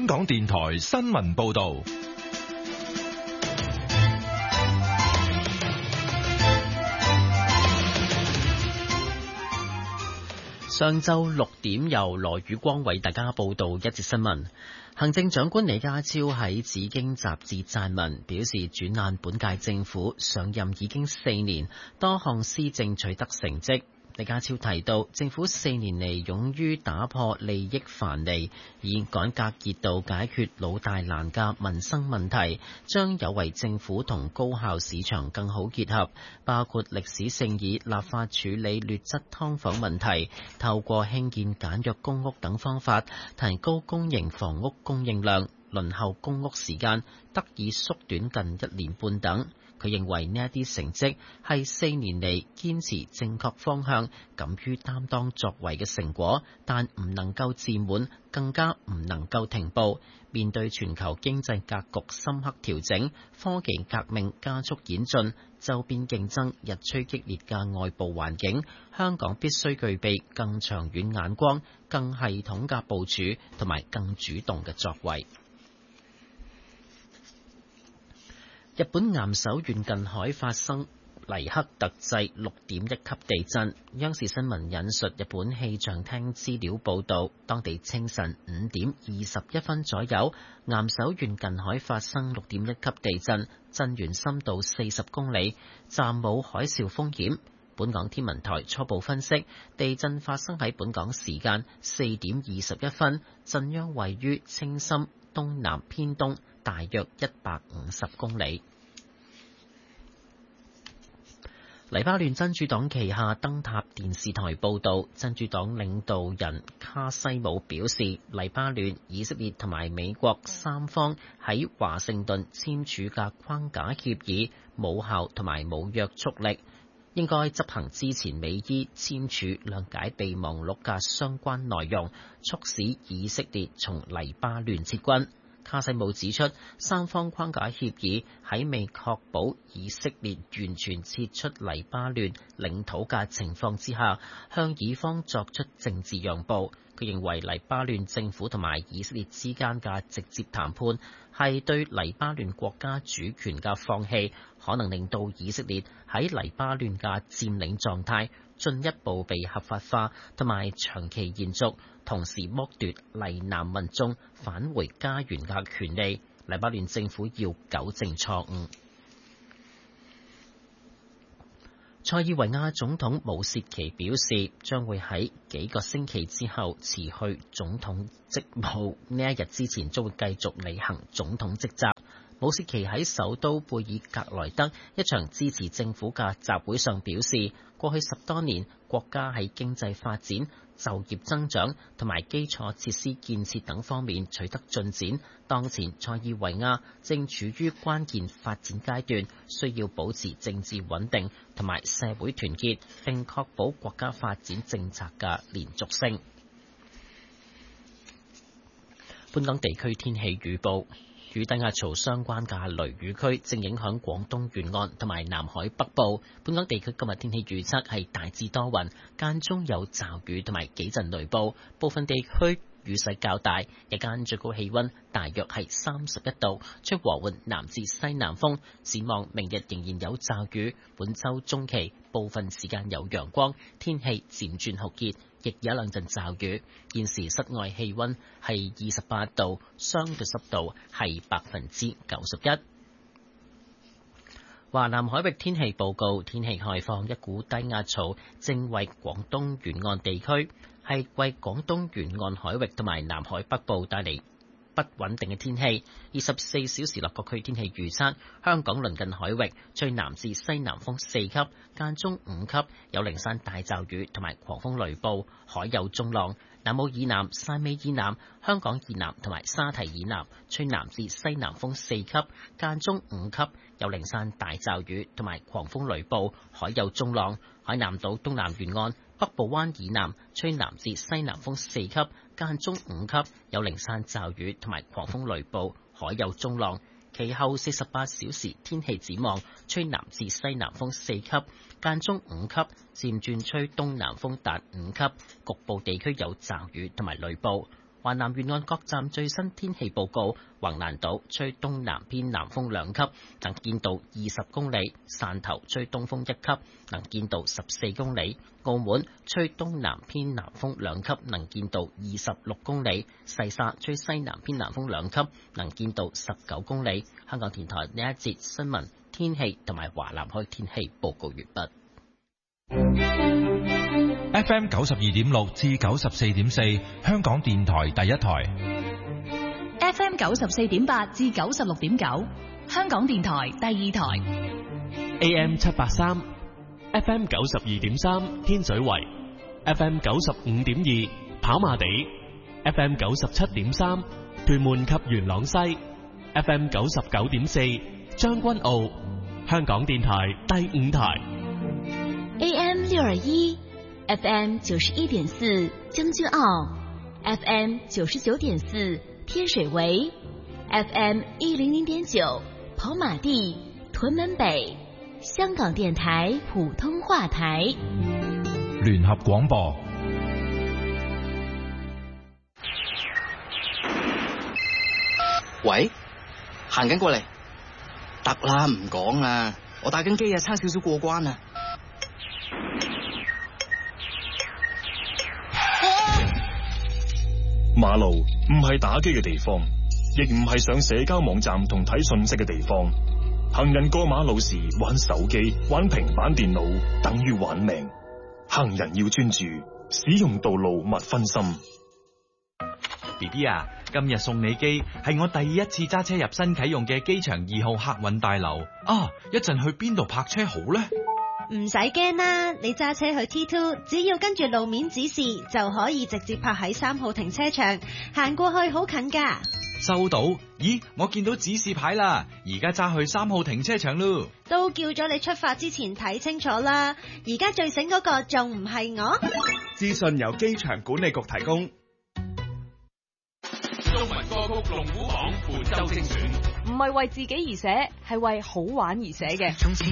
香港電台新聞報道。 上晝6點，由羅宇光為大家報道一節新聞。行政長官李家超喺《紫荊》雜誌撰文，表示轉眼本屆政府上任已經4年，多項施政取得成績。李家超提到，政府4年嚟勇於打破利益藩籬，以改革熱度解決老大難嘅民生問題，將有為政府同高效市場更好結合，包括歷史性以立法處理劣質劏房問題，透過興建簡約公屋等方法，提高公營房屋供應量，輪候公屋時間得以縮短近1年半等。佢認為呢一啲成績係4年嚟堅持正確方向、敢於擔當作為嘅成果，但唔能夠自滿，更加唔能夠停步。面對全球經濟格局深刻調整、科技革命加速演進、周邊競爭日趨激烈嘅外部環境，香港必須具備更長遠眼光、更系統嘅部署同埋更主動嘅作為。日本岩手縣近海發生黎克特制6.1級地震。央視新聞引述日本氣象廳資料報道，當地清晨5點21分左右，岩手縣近海發生6.1級地震，震源深度40公里，暫冇海嘯風險。本港天文台初步分析，地震發生喺本港時間4點21分，震央位於青森東南偏東大約150公里。黎巴嫩真主黨旗下燈塔電視台報導，真主黨領導人卡西姆表示，黎巴嫩、以色列同埋美國三方喺華盛頓簽署嘅框架協議冇效同埋冇約束力，應該執行之前美伊簽署諒解備忘錄嘅相關內容，促使以色列從黎巴嫩撤軍。卡西姆指出，三方框架協議喺未確保以色列完全撤出黎巴嫩領土嘅情況之下，向以方作出政治讓步。佢認為黎巴嫩政府同埋以色列之間嘅直接談判係對黎巴嫩國家主權嘅放棄，可能令到以色列喺黎巴嫩嘅佔領狀態進一步被合法化同埋長期延續，同時剝奪黎南民眾返回家園嘅權利。黎巴嫩政府要糾正錯誤。塞爾維亞總統武契奇表示，將會喺幾個星期之後辭去總統職務，呢一日之前將會繼續履行總統職責。武契奇喺首都貝爾格萊德一場支持政府嘅集會上表示，過去10多年國家喺經濟發展、就業增長同埋基礎設施建設等方面取得進展。當前塞爾維亞正處於關鍵發展階段，需要保持政治穩定同埋社會團結，並確保國家發展政策嘅連續性。本港地區天氣預報。與低壓槽相關嘅雷雨區正影響廣東沿岸同埋南海北部。本港地區今日天氣預測係大致多雲，間中有驟雨同埋幾陣雷暴，部分地區雨勢較大。日間最高氣溫大約係31度，吹和緩南至西南風。展望明日仍然有驟雨，本週中期部分時間有陽光，天氣漸轉酷熱，亦有一兩陣驟雨。現時室外氣溫係28度，相對濕度係91%。華南海域天氣報告，天氣概況，一股低壓槽正為廣東沿岸地區係為廣東沿岸海域同埋南海北部帶嚟不穩定嘅天氣。24小時內各區天氣預測：香港鄰近海域吹南至西南風4級，間中5級，有零散大驟雨同埋狂風雷暴，海有中浪。南澳以南、汕尾以南、香港以南同埋沙堤以南吹南至西南風4級，間中5級，有零散大驟雨同埋狂風雷暴，海有中浪。海南島東南沿岸、北部灣以南吹南至西南風4級，間中5級，有零散驟雨同埋狂風雷暴，海有中浪。其後48小時天氣展望，吹南至西南風4級，間中5級，漸轉吹東南風達5級，局部地區有驟雨同埋雷暴。 華南沿岸各站最新天氣報告：橫瀾島吹東南偏南風2級，能見度20公里；汕頭吹東風1級，能見度14公里；澳門吹東南偏南風2級，能見度26公里；西沙吹西南偏南風2級，能見度19公里。香港電台呢一節新聞、天氣同埋華南海天氣報告完畢。 FM 92.6至94.4，香港電台第一台。 FM 94.8至96.9，香港電台第二台。 AM 783 FM 92.3天水圍 FM 95.2跑馬地 FM 97.3屯門及元朗西 FM 99.4將軍澳，香港電台第五台。 AM 621 FM 91.4將軍澳 FM 99.4天水圍 FM 100.9跑馬地屯門北，香港電台普通話台。 聯合廣播。 喂，行緊過嚟，得啦，唔講啦，我打緊機啊，差少少過關啊。 馬路唔係打機嘅地方，亦唔係上社交網站同睇信息嘅地方。行人過馬路時玩手機、玩平板電腦，等於玩命。行人要專注，使用道路勿分心。 BB 啊，今日送你機係我第一次揸車入新啟用嘅機場2號客運大樓啊！一陣去邊度泊車好呢？ 唔使驚啦，你揸車去 T2，只要跟住路面指示就可以直接泊喺3號停車場，行過去好近噶。 收到？咦，我見到指示牌啦，而家揸去3號停車場咯。 都叫咗你出發之前睇清楚啦，而家最醒嗰個仲唔係我？ 資訊由機場管理局提供。 中文歌曲龍虎榜本周精選， 唔係為自己而寫，係為好玩而寫嘅。 從前